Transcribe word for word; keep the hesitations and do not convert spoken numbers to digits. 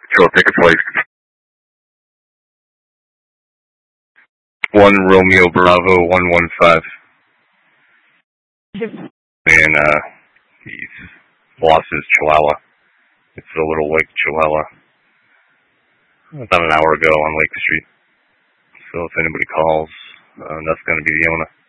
Sure, take a place. One Romeo Bravo one one five. And uh, he's lost his Chihuahua. It's a little white Chihuahua. About an hour ago on Lake Street. So if anybody calls, uh, that's going to be the owner.